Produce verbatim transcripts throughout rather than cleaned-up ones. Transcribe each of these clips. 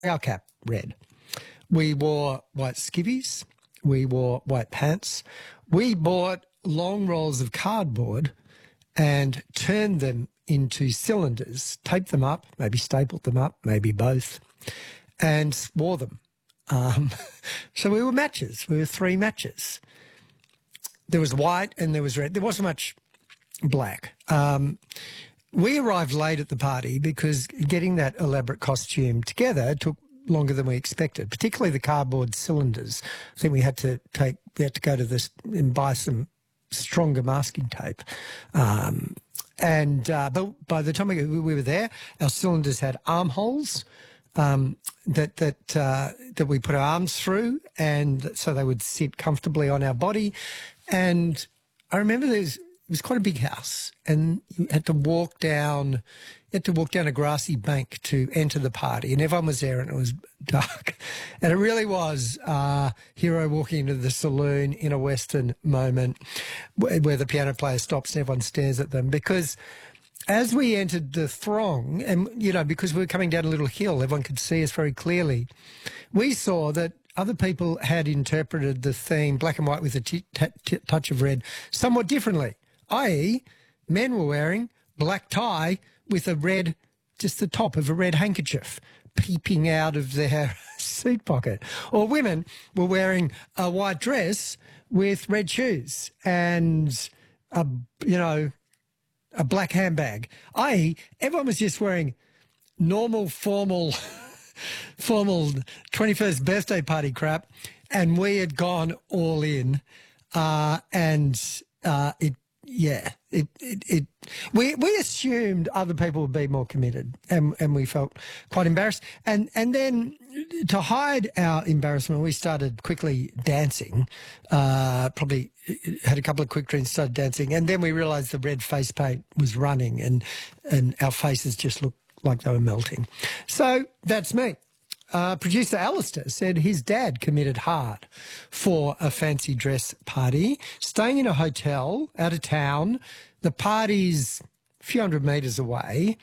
our cap red. We wore white skivvies. We wore white pants. We bought long rolls of cardboard and turned them into cylinders, taped them up, maybe stapled them up, maybe both, and wore them. Um, so we were matches. We were three matches. There was white and there was red. There wasn't much black. Um, we arrived late at the party because getting that elaborate costume together took longer than we expected, particularly the cardboard cylinders. I think we had to take, we had to go to this and buy some stronger masking tape. Um, and uh, but by the time we, we were there, our cylinders had armholes um, that that uh, that we put our arms through, and so they would sit comfortably on our body. And I remember there's it was quite a big house, and you had to walk down, you had to walk down a grassy bank to enter the party, and everyone was there, and it was dark, and it really was uh, hero walking into the saloon in a Western moment, where, where the piano player stops and everyone stares at them, because as we entered the throng, and you know, because we were coming down a little hill, everyone could see us very clearly. We saw that other people had interpreted the theme black and white with a t- t- t- touch of red somewhat differently. that is, men were wearing black tie with a red, just the top of a red handkerchief peeping out of their suit pocket. Or women were wearing a white dress with red shoes and, a, you know, a black handbag. that is, everyone was just wearing normal, formal, formal twenty-first birthday party crap, and we had gone all in, uh, and uh, it, yeah, it, it, it, we, we assumed other people would be more committed, and, and we felt quite embarrassed. And, and then to hide our embarrassment, we started quickly dancing, uh, probably had a couple of quick drinks, started dancing, and then we realised the red face paint was running, and, and our faces just looked like they were melting. So that's me. Uh, producer Alistair said his dad committed hard for a fancy dress party, staying in a hotel out of town. The party's a few hundred metres away.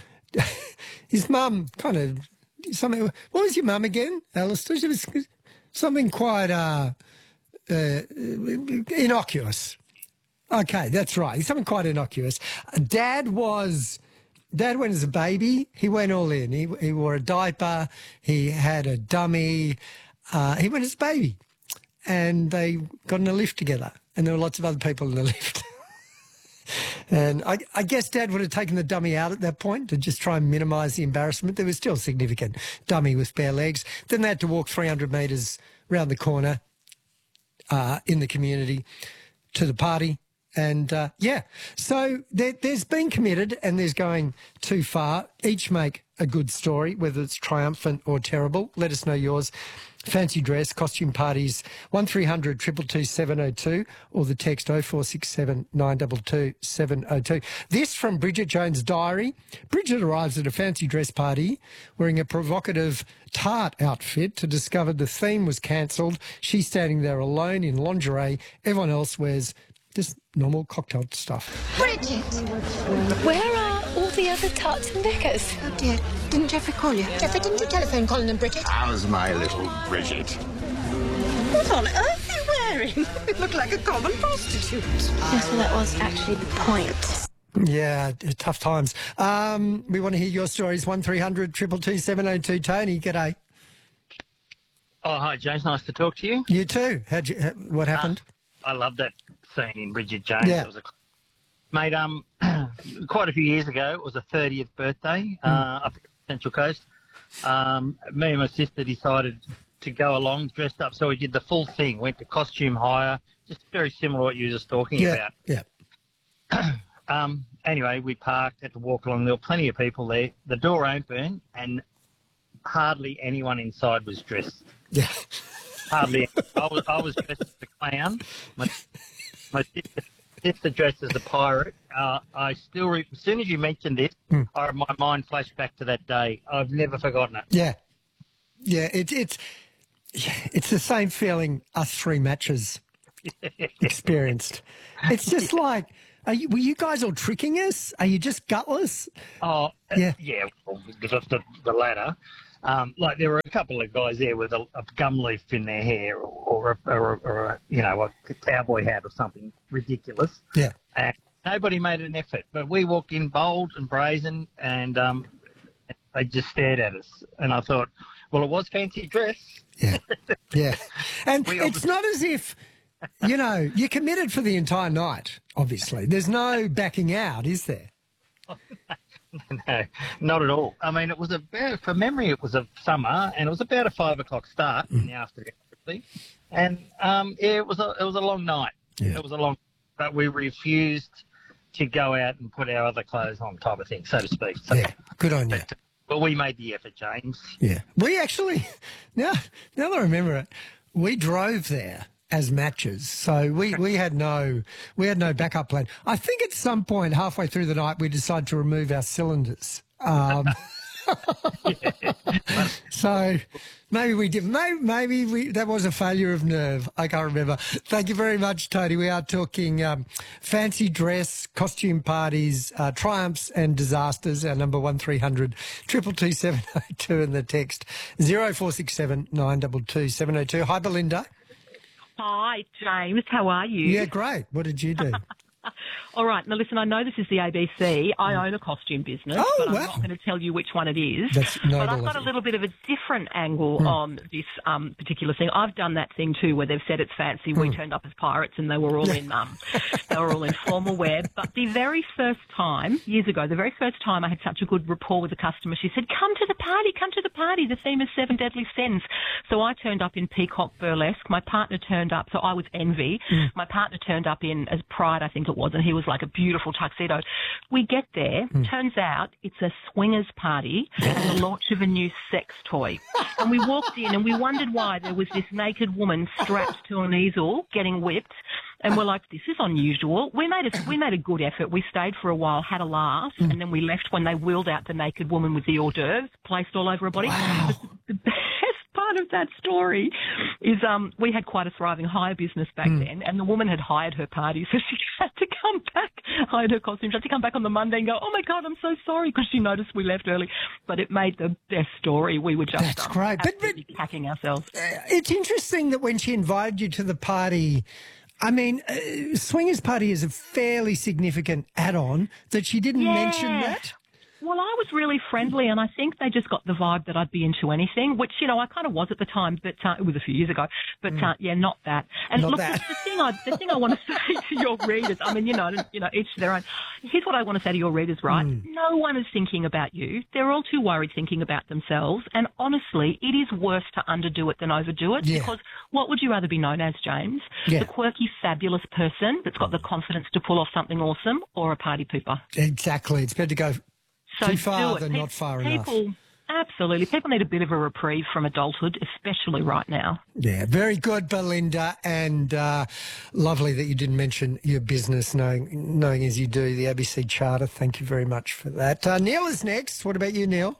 His mum kind of, something, what was your mum again, Alistair? She was something quite uh, uh, innocuous. Okay, that's right. Something quite innocuous. Dad was... Dad went as a baby. He went all in. He, he wore a diaper. He had a dummy. Uh, he went as a baby. And they got in a lift together. And there were lots of other people in the lift. And I, I guess Dad would have taken the dummy out at that point to just try and minimise the embarrassment. There was still significant dummy with bare legs. Then they had to walk three hundred metres round the corner uh, in the community to the party. And, uh, yeah, so there, there's been committed and there's going too far. Each make a good story, whether it's triumphant or terrible. Let us know yours. Fancy dress, costume parties, one three hundred two two two seven oh two or the text oh four six seven nine two two seven oh two. This from Bridget Jones' diary. Bridget arrives at a fancy dress party wearing a provocative tart outfit to discover the theme was cancelled. She's standing there alone in lingerie. Everyone else wears just normal cocktail stuff. Bridget! Where are all the other tarts and Vickers? Oh dear, didn't Geoffrey call you? Geoffrey, didn't you telephone Colin and Bridget? How's my little Bridget? What on earth are you wearing? You look like a common prostitute. Yes, well, that was actually the point. Yeah, tough times. Um, we want to hear your stories. one three hundred two two two seven oh two. Tony, g'day. Oh, hi, James. Nice to talk to you. You too. How'd you, what happened? Uh, I love that scene in Bridget Jones. Yeah. It was a, mate, um, quite a few years ago, it was a thirtieth birthday uh, Mm. up the Central Coast. Um, me and my sister decided to go along dressed up, so we did the full thing, went to costume hire, just very similar to what you were just talking Yeah, about. yeah. Um, anyway, we parked, had to walk along. There were plenty of people there. The door opened and hardly anyone inside was dressed. Yeah. Hardly. I was I was dressed as a clown. My, my sister, sister dressed as a pirate. Uh, I still, re- as soon as you mentioned it, Mm. I, my mind flashed back to that day. I've never forgotten it. Yeah. Yeah, it, it's it's the same feeling us three matches experienced. It's just like, are you, were you guys all tricking us? Are you just gutless? Oh, Yeah. yeah, yeah well, because of the, the latter. Um, like there were a couple of guys there with a, a gum leaf in their hair, or, a, or, a, or a, you know, a cowboy hat or something ridiculous. Yeah. And nobody made an effort, but we walked in bold and brazen, and um, they just stared at us. And I thought, well, it was fancy dress. Yeah, yeah. And We it's obviously- not as if, you know, you're committed for the entire night, obviously. There's no backing out, is there? No, not at all. I mean, it was about, from memory, it was a summer, and it was about a five o'clock start in the afternoon, actually. And um, yeah, it was a it was a long night. Yeah. It was a long, but we refused to go out and put our other clothes on, type of thing, so to speak. So, Yeah, good on you. But we made the effort, James. Yeah. We actually, now, now that I remember it, we drove there as matches. So we, we had no we had no backup plan. I think at some point halfway through the night we decided to remove our cylinders. Um, so maybe we did. Maybe, maybe we, that was a failure of nerve. I can't remember. Thank you very much, Tony. We are talking um, fancy dress, costume parties, uh, triumphs and disasters. Our number one three hundred triple two seven oh two and the text zero four six seven nine two two seven oh two. Hi, Belinda. Hi, James. How are you? Yeah, great. What did you do? All right. Now, listen, I know this is the A B C. I own a costume business, Oh, but I'm wow. not going to tell you which one it is. That's but noble I've of got a you. little bit of a different angle on this um, particular thing. I've done that thing too, where they've said it's fancy. We turned up as pirates, and they were all in um, they were all in formal wear. But the very first time, years ago, the very first time I had such a good rapport with a customer, she said, "Come to the party, come to the party. The theme is Seven Deadly Sins." So I turned up in peacock burlesque. My partner turned up, so I was Envy. My partner turned up in as Pride, I think it was, and he was like a beautiful tuxedo. We get there, turns out it's a swingers party and the launch of a new sex toy. And we walked in and we wondered why there was this naked woman strapped to an easel getting whipped. And we're like, this is unusual. We made a, we made a good effort. We stayed for a while, had a laugh, and then we left when they wheeled out the naked woman with the hors d'oeuvres placed all over her body. Wow. The, the best part of that story is um, we had quite a thriving hire business back then, and the woman had hired her party, so she had to come back, hired her costume. She had to come back on the Monday and go, "Oh my God, I'm so sorry," because she noticed we left early. But it made the best story. We were just That's um, great. But- but- absolutely packing ourselves. It's interesting that when she invited you to the party, I mean, uh, Swingers Party is a fairly significant add-on, that she didn't mention Yeah. that. Well, I was really friendly, and I think they just got the vibe that I'd be into anything, which, you know, I kind of was at the time, but uh, it was a few years ago. But, uh, yeah, not that. And Not look, that. The, the thing I the thing I want to say to your readers, I mean, you know, you know, each to their own. Here's what I want to say to your readers, right? No one is thinking about you. They're all too worried thinking about themselves. And honestly, it is worse to underdo it than overdo it. Yeah. Because what would you rather be known as, James? Yeah. The quirky, fabulous person that's got the confidence to pull off something awesome, or a party pooper? Exactly. It's better to go So too far do it. than Pe- not far people, enough. Absolutely. People need a bit of a reprieve from adulthood, especially right now. Yeah, very good, Belinda, and uh, lovely that you didn't mention your business, knowing knowing as you do the A B C Charter. Thank you very much for that. Uh, Neil is next. What about you, Neil?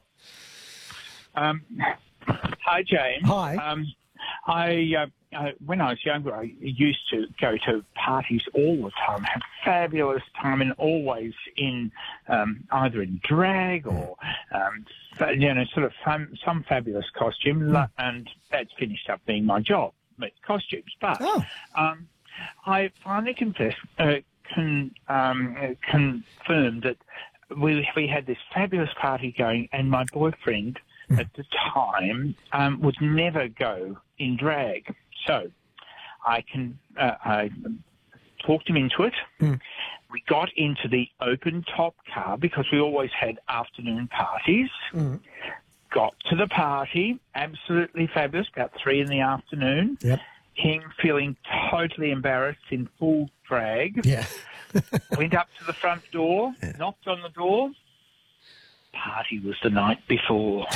Um, hi, James. Hi. Um, I, uh, uh, when I was younger, I used to go to parties all the time, have fabulous time, and always in um, either in drag or um, fa- you know, sort of fun, some fabulous costume, Lo- and that's finished up being my job, make costumes. But Oh. um, I finally confessed, uh, con, um, uh, confirmed that we we had this fabulous party going, and my boyfriend at the time um, would never go in drag. So I can uh, I talked him into it. Mm. We got into the open top car because we always had afternoon parties. Mm. Got to the party, absolutely fabulous, about three in the afternoon. Yep. Him feeling totally embarrassed in full drag. Yeah. Went up to the front door, knocked on the door. Party was the night before.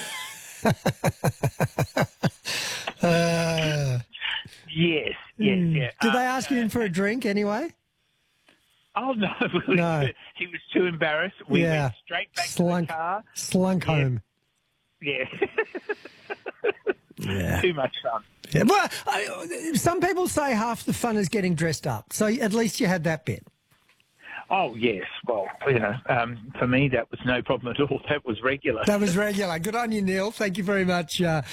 Uh, Yes, yes, yeah. did they Uh, ask you in for a drink anyway? Oh, no. No. He was too embarrassed. We Yeah. went straight back Slunk, to the car. slunk Yeah. home. Yeah. Yeah. Too much fun. Yeah. Well, I, some people say half the fun is getting dressed up, so at least you had that bit. Oh, yes. Well, you know, um, for me, that was no problem at all. That was regular. That was regular. Good on you, Neil. Thank you very much uh,